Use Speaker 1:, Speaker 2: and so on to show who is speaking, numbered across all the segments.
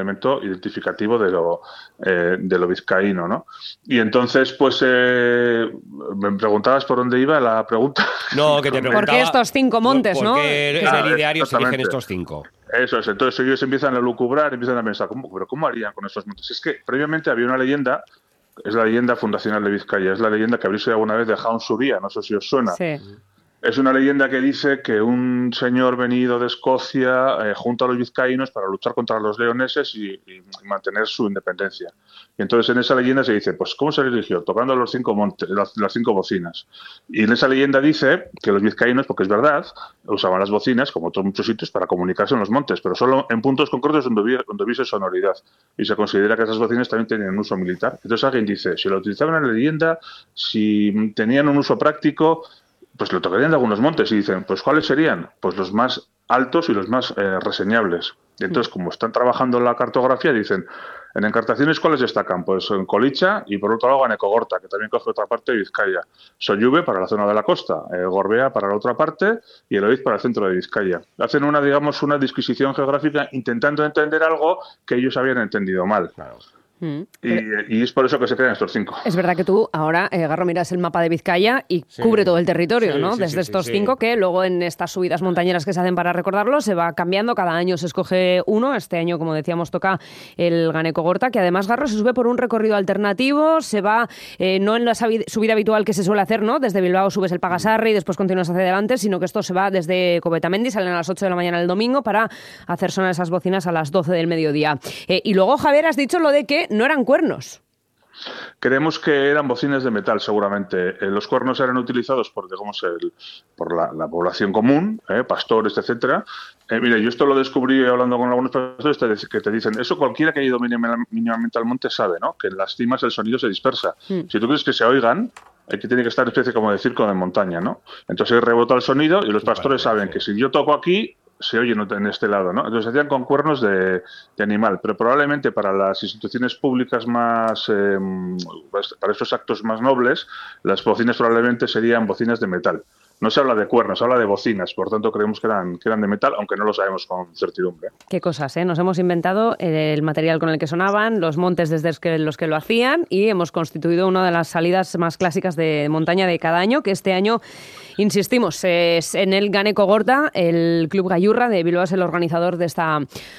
Speaker 1: elemento identificativo de lo vizcaíno, ¿no? Y entonces, pues, me preguntabas por dónde iba la pregunta.
Speaker 2: No, que te preguntaba...
Speaker 3: ¿Por qué estos 5 montes,
Speaker 2: ¿Por
Speaker 3: no?
Speaker 2: qué hereditarios eligen estos 5?
Speaker 1: Eso es, entonces ellos empiezan a lucubrar, empiezan a pensar, ¿pero cómo harían con estos montes? Es que previamente había una leyenda, es la leyenda fundacional de Vizcaya, es la leyenda que habréis oído alguna vez de Jaun Suría, no sé si os suena.
Speaker 3: Sí.
Speaker 1: Es una leyenda que dice que un señor venido de Escocia junto a los vizcaínos para luchar contra los leoneses y mantener su independencia. Y entonces en esa leyenda se dice, pues ¿cómo se eligió? Tocando los 5 montes, las 5 bocinas. Y en esa leyenda dice que los vizcaínos, porque es verdad, usaban las bocinas, como otros muchos sitios, para comunicarse en los montes, pero solo en puntos concretos donde hubiese sonoridad. Y se considera que esas bocinas también tenían un uso militar. Entonces alguien dice, si lo utilizaban en la leyenda, si tenían un uso práctico, pues lo tocarían de algunos montes y dicen, pues ¿cuáles serían? Pues los más altos y los más reseñables. Y entonces, como están trabajando en la cartografía, dicen, en encartaciones, ¿cuáles destacan? Pues en Colicha y por otro lado Ganecogorta, que también coge otra parte de Vizcaya. Sollube para la zona de la costa, Gorbea para la otra parte y el Oiz para el centro de Vizcaya. Hacen una disquisición geográfica intentando entender algo que ellos habían entendido mal. Claro. Y es por eso que se crean estos 5.
Speaker 3: Es verdad que tú ahora, Garro, miras el mapa de Vizcaya y cubre todo el territorio, ¿no? Desde estos 5 que luego en estas subidas montañeras que se hacen para recordarlo se va cambiando, cada año se escoge uno. Este año, como decíamos, toca el Ganecogorta, que además, Garro, se sube por un recorrido alternativo, se va no en la subida habitual que se suele hacer, ¿no? Desde Bilbao subes el Pagasarri y después continúas hacia adelante, sino que esto se va desde Covetamendi, salen a las 8 de la mañana el domingo para hacer sonar esas bocinas a las 12 del mediodía. Y luego, Javier, has dicho lo de que no eran cuernos.
Speaker 1: Creemos que eran bocinas de metal, seguramente. Los cuernos eran utilizados por, digamos, por la población común, pastores, etcétera. Mira, yo esto lo descubrí hablando con algunos pastores que te dicen, eso cualquiera que haya ido mínimamente al monte sabe, ¿no? Que en las cimas el sonido se dispersa. Si tú quieres que se oigan, aquí tiene que estar especie como de circo de montaña, ¿no? Entonces rebota el sonido y los pastores saben que si yo toco aquí, se oye en este lado, ¿no? Entonces se hacían con cuernos de animal, pero probablemente para las instituciones públicas más, para estos actos más nobles, las bocinas probablemente serían bocinas de metal. No se habla de cuernos, se habla de bocinas, por tanto creemos que eran de metal, aunque no lo sabemos con certidumbre.
Speaker 3: Qué cosas, ¿eh? Nos hemos inventado el material con el que sonaban, los montes desde los que lo hacían y hemos constituido una de las salidas más clásicas de montaña de cada año, que este año, insistimos, es en el Ganecogorta. El Club Gallurra de Bilbao es el organizador de esta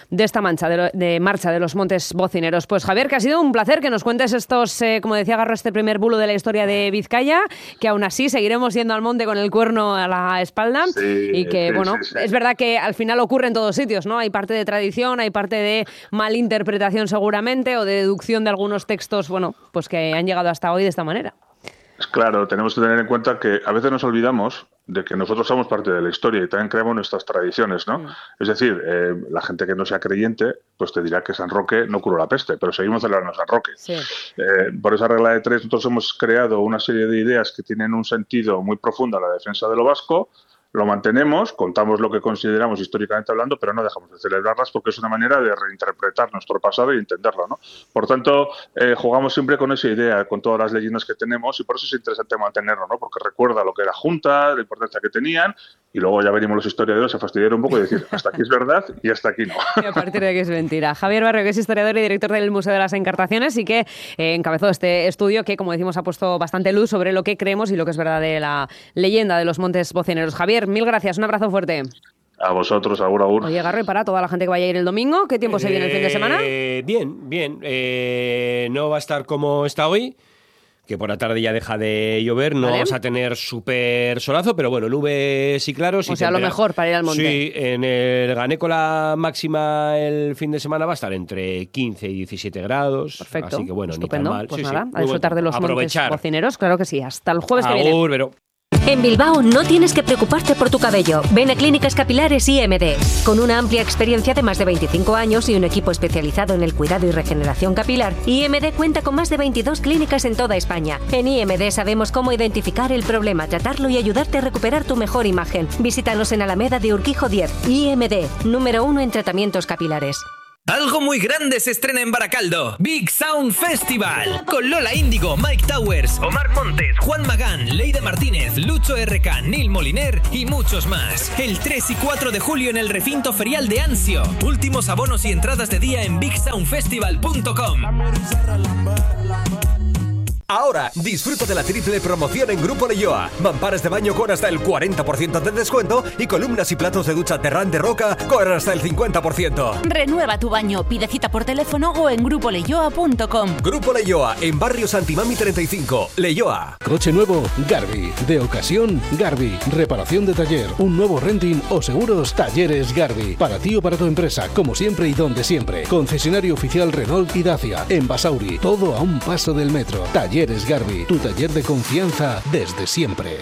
Speaker 3: marcha de los montes bocineros. Pues Javier, que ha sido un placer que nos cuentes estos, como decía Garro, este primer bulo de la historia de Vizcaya, que aún así seguiremos yendo al monte con el cuerno a la espalda y que, es verdad que al final ocurre en todos sitios, ¿no? Hay parte de tradición, hay parte de malinterpretación seguramente o de deducción de algunos textos, pues que han llegado hasta hoy de esta manera.
Speaker 1: Claro, tenemos que tener en cuenta que a veces nos olvidamos de que nosotros somos parte de la historia y también creamos nuestras tradiciones, ¿no? Es decir, la gente que no sea creyente, pues te dirá que San Roque no curó la peste, pero seguimos celebrando San Roque. Sí. Por esa regla de 3, nosotros hemos creado una serie de ideas que tienen un sentido muy profundo a la defensa de lo vasco. Lo mantenemos, contamos lo que consideramos históricamente hablando, pero no dejamos de celebrarlas porque es una manera de reinterpretar nuestro pasado y entenderlo, ¿no? Por tanto, jugamos siempre con esa idea, con todas las leyendas que tenemos, y por eso es interesante mantenerlo, ¿no? Porque recuerda lo que era Junta, la importancia que tenían, y luego ya venimos los historiadores a fastidiar un poco y decir, hasta aquí es verdad y hasta aquí no.
Speaker 3: Y a partir de aquí es mentira. Javier Barrio, que es historiador y director del Museo de las Encartaciones y que encabezó este estudio que, como decimos, ha puesto bastante luz sobre lo que creemos y lo que es verdad de la leyenda de los montes bocineros. Javier, mil gracias, un abrazo fuerte.
Speaker 1: A vosotros, agur, agur.
Speaker 3: Oye, Garro, y para toda la gente que vaya a ir el domingo, ¿qué tiempo se viene el fin de semana?
Speaker 2: Bien. No va a estar como está hoy, que por la tarde ya deja de llover, no vamos a tener súper solazo, pero bueno, nubes y claros.
Speaker 3: O sea, lo mejor para ir al monte.
Speaker 2: Sí, en el Ganeco la máxima el fin de semana va a estar entre 15 y 17 grados.
Speaker 3: Perfecto.
Speaker 2: Así que bueno,
Speaker 3: estupendo.
Speaker 2: Ni tan mal.
Speaker 3: Pues nada, a disfrutar de los montes bocineros, claro que sí. Hasta el jueves que viene.
Speaker 2: Pero...
Speaker 4: En Bilbao no tienes que preocuparte por tu cabello. Ven a Clínicas Capilares IMD. Con una amplia experiencia de más de 25 años y un equipo especializado en el cuidado y regeneración capilar, IMD cuenta con más de 22 clínicas en toda España. En IMD sabemos cómo identificar el problema, tratarlo y ayudarte a recuperar tu mejor imagen. Visítanos en Alameda de Urquijo 10. IMD, número 1 en tratamientos capilares.
Speaker 5: Algo muy grande se estrena en Baracaldo. Big Sound Festival. Con Lola Índigo, Mike Towers, Omar Montes, Juan Magán, Leide Martínez, Lucho RK, Neil Moliner y muchos más. El 3 y 4 de julio en el recinto ferial de Anzio. Últimos abonos y entradas de día en bigsoundfestival.com.
Speaker 6: Ahora, disfruta de la triple promoción en Grupo Leioa. Mamparas de baño con hasta el 40% de descuento y columnas y platos de ducha Terrán de Roca con hasta el 50%.
Speaker 7: Renueva tu baño, pide cita por teléfono o en grupoleioa.com.
Speaker 6: Grupo Leioa, en Barrio Santimami 35, Leioa.
Speaker 8: Coche nuevo, Garbi. De ocasión, Garbi. Reparación de taller, un nuevo renting o seguros, Talleres Garbi. Para ti o para tu empresa, como siempre y donde siempre. Concesionario oficial Renault y Dacia. En Basauri, todo a un paso del metro. Talleres Garbi, tu taller de confianza desde siempre.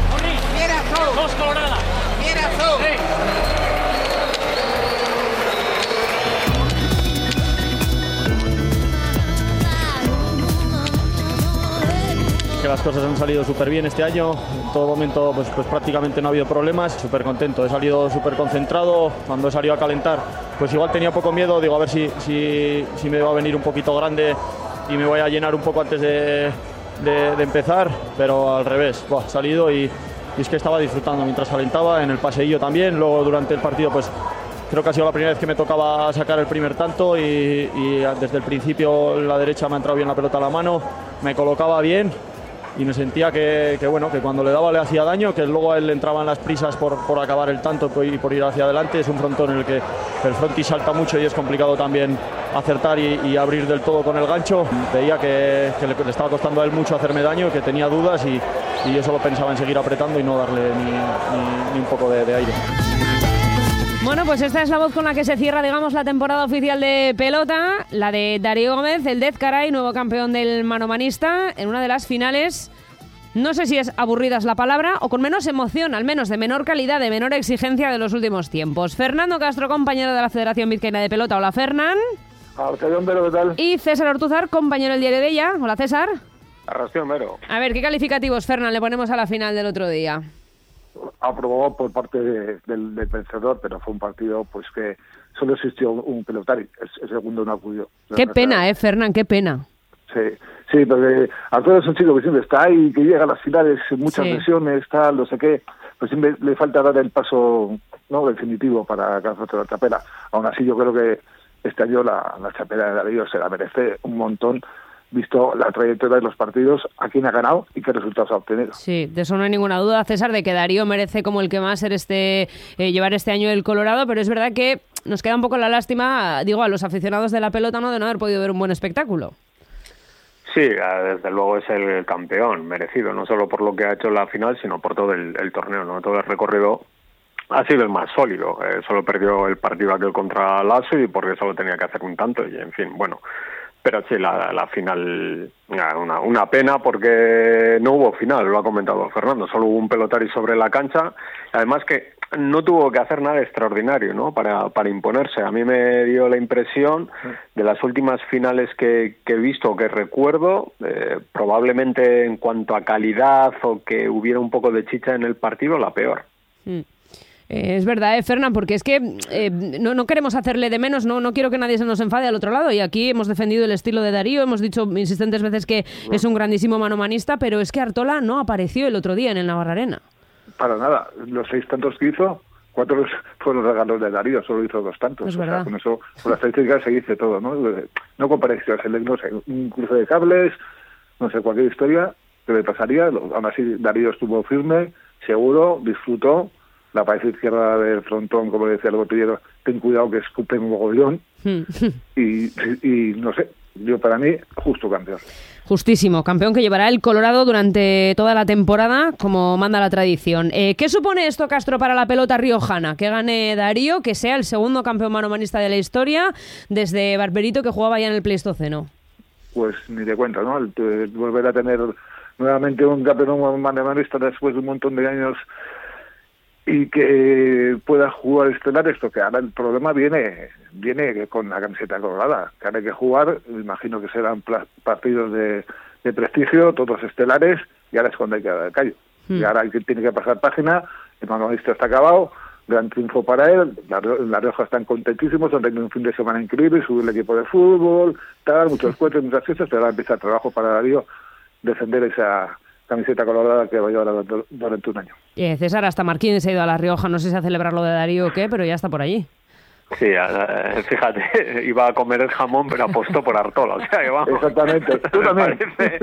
Speaker 9: Que las cosas han salido súper bien este año, en todo momento pues prácticamente no ha habido problemas, súper contento, he salido súper concentrado, cuando he salido a calentar pues igual tenía poco miedo, digo a ver si me va a venir un poquito grande y me voy a llenar un poco antes de empezar, pero al revés, he salido y es que estaba disfrutando mientras calentaba, en el paseillo también, luego durante el partido pues creo que ha sido la primera vez que me tocaba sacar el primer tanto y desde el principio la derecha me ha entrado bien la pelota a la mano, me colocaba bien y me sentía que cuando le daba le hacía daño, que luego a él le entraban las prisas por acabar el tanto y por ir hacia adelante. Es un frontón en el que el frontis salta mucho y es complicado también acertar y abrir del todo con el gancho. Veía que le estaba costando a él mucho hacerme daño, que tenía dudas y yo solo pensaba en seguir apretando y no darle ni un poco de aire.
Speaker 3: Bueno, pues esta es la voz con la que se cierra, digamos, la temporada oficial de pelota, la de Darío Gómez, el Dezcaray, nuevo campeón del manomanista, en una de las finales, no sé si es aburrida es la palabra, o con menos emoción, al menos de menor calidad, de menor exigencia de los últimos tiempos. Fernando Castro, compañero de la Federación Vizcaína de Pelota. Hola, Fernán.
Speaker 10: Arrastión, Vero, ¿qué tal?
Speaker 3: Y César Ortúzar, compañero del Diario de Ella. Hola, César.
Speaker 10: Arrastión, Vero.
Speaker 3: A ver, ¿qué calificativos, Fernán, le ponemos a la final del otro día?
Speaker 10: Aprobó por parte del vencedor, pero fue un partido pues que solo existió un pelotari, el segundo no acudió.
Speaker 3: Qué pena, Fernán, qué pena.
Speaker 10: Sí, porque Arturo es un chico que siempre está ahí, que llega a las finales, muchas lesiones, tal, no sé qué, pues siempre le falta dar el paso no definitivo para alcanzar la chapela. Aún así yo creo que este año la chapela de Darío se la merece un montón, visto la trayectoria de los partidos, a quién ha ganado y qué resultados ha obtenido.
Speaker 3: Sí, de eso no hay ninguna duda, César, de que Darío merece como el que más ser llevar este año el Colorado, pero es verdad que nos queda un poco la lástima, digo, a los aficionados de la pelota, ¿no?, de no haber podido ver un buen espectáculo.
Speaker 11: Sí, desde luego es el campeón merecido, no solo por lo que ha hecho en la final, sino por todo el torneo, ¿no? Todo el recorrido ha sido el más sólido. Solo perdió el partido aquel contra Lazio y porque solo tenía que hacer un tanto y, en fin, bueno. Pero sí, la final, una pena porque no hubo final, lo ha comentado Fernando, solo hubo un pelotari sobre la cancha, además que no tuvo que hacer nada extraordinario, ¿no?, para imponerse. A mí me dio la impresión de las últimas finales que he visto, que recuerdo, probablemente en cuanto a calidad o que hubiera un poco de chicha en el partido, la peor.
Speaker 3: Es verdad, Fernán, porque es que no queremos hacerle de menos, no quiero que nadie se nos enfade al otro lado, y aquí hemos defendido el estilo de Darío, hemos dicho insistentes veces que es un grandísimo manomanista, pero es que Artola no apareció el otro día en el Navarra Arena.
Speaker 10: Para nada, los 6 tantos que hizo, 4 fueron regalos de Darío, solo hizo 2 tantos.
Speaker 3: Es verdad.
Speaker 10: O sea, con eso, por la estadística se dice todo, ¿no? No comparéis, no sé, un cruce de cables, no sé, cualquier historia que le pasaría, aún así Darío estuvo firme, seguro, disfrutó. La pared izquierda del frontón, como decía el botellero, ten cuidado que escupen un mogollón. y no sé, yo para mí, justo campeón.
Speaker 3: Justísimo, campeón que llevará el Colorado durante toda la temporada, como manda la tradición. ¿Qué supone esto, Castro, para la pelota riojana? Que gane Darío, que sea el segundo campeón manomanista de la historia, desde Barberito, que jugaba ya en el Pleistoceno.
Speaker 10: Pues ni te cuento, ¿no? Volver a tener nuevamente un campeón manomanista después de un montón de años y que pueda jugar estelares, porque ahora el problema viene con la camiseta colorada, que ahora hay que jugar, me imagino que serán partidos de prestigio, todos estelares, y ahora es cuando hay que dar el callo. Y ahora tiene que pasar página, el manomanista está acabado, gran triunfo para él. La Rioja están contentísimos, han tenido un fin de semana increíble, subir el equipo de fútbol, tal, muchos cohetes, muchas fiestas, pero ahora empieza el trabajo para Darío defender esa camiseta colorada que va a llevar durante un año.
Speaker 3: César, hasta Marquín se ha ido a La Rioja, no sé si a celebrar lo de Darío o qué, pero ya está por allí.
Speaker 11: Sí, fíjate, iba a comer el jamón, pero apostó por Artola. O sea, que vamos.
Speaker 10: Exactamente. Tú también.
Speaker 11: Parece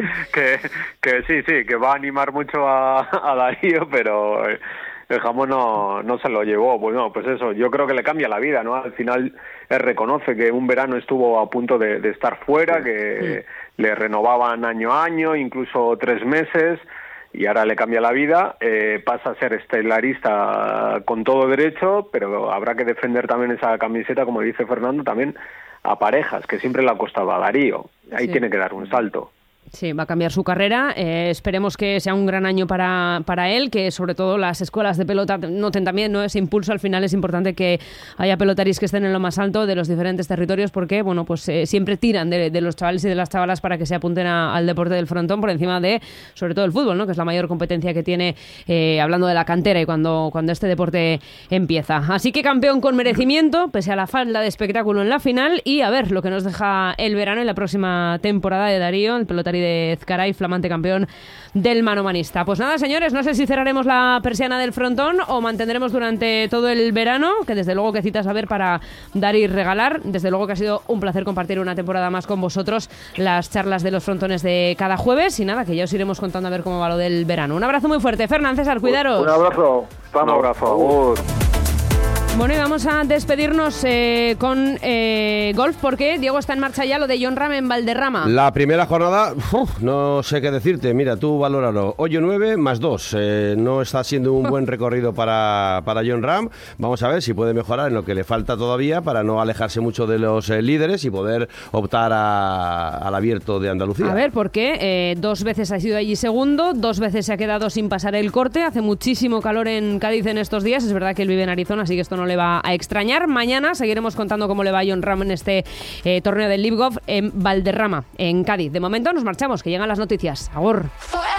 Speaker 11: que sí, que va a animar mucho a Darío, pero el jamón no se lo llevó. Bueno, pues eso, yo creo que le cambia la vida, ¿no? Al final él reconoce que un verano estuvo a punto de estar fuera, que le renovaban año a año, incluso 3 meses. Y ahora le cambia la vida, pasa a ser estelarista con todo derecho, pero habrá que defender también esa camiseta, como dice Fernando, también a parejas, que siempre le ha costado a Darío. Ahí tiene que dar un salto.
Speaker 3: Sí, va a cambiar su carrera. Esperemos que sea un gran año para él, que sobre todo las escuelas de pelota noten también, ¿no?, ese impulso. Al final es importante que haya pelotaris que estén en lo más alto de los diferentes territorios, porque bueno, pues siempre tiran de los chavales y de las chavalas para que se apunten al deporte del frontón por encima de, sobre todo, el fútbol, ¿no?, que es la mayor competencia que tiene, hablando de la cantera y cuando este deporte empieza. Así que campeón con merecimiento, pese a la falta de espectáculo en la final, y a ver lo que nos deja el verano y la próxima temporada de Darío, el pelotari de Ezcaray, flamante campeón del manomanista. Pues nada, señores, no sé si cerraremos la persiana del frontón o mantendremos durante todo el verano, que desde luego que citas a ver para dar y regalar. Desde luego que ha sido un placer compartir una temporada más con vosotros, las charlas de los frontones de cada jueves, y nada, que ya os iremos contando a ver cómo va lo del verano. Un abrazo muy fuerte, Fernán, César, cuidaros.
Speaker 10: Un abrazo.
Speaker 11: Un abrazo.
Speaker 3: Bueno, y vamos a despedirnos con golf, porque Diego, está en marcha ya lo de Jon Rahm en Valderrama.
Speaker 2: La primera jornada, no sé qué decirte, mira, tú valóralo. Hoyo 9 más 2, no está siendo un buen recorrido para Jon Rahm. Vamos a ver si puede mejorar en lo que le falta todavía para no alejarse mucho de los líderes y poder optar al Abierto de Andalucía.
Speaker 3: A ver, porque 2 veces ha sido allí segundo, 2 veces se ha quedado sin pasar el corte. Hace muchísimo calor en Cádiz en estos días, es verdad que él vive en Arizona, así que esto no le va a extrañar. Mañana seguiremos contando cómo le va a Jon Rahm en este torneo del LIV Golf en Valderrama, en Cádiz. De momento nos marchamos, que llegan las noticias. Agur.